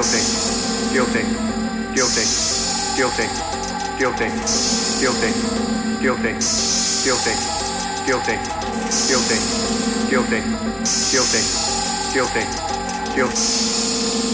guilty, guilty, guilty, guilty, guilty, guilty, guilty, guilty, guilty, guilty, guilty, guilty, guilty, guilty.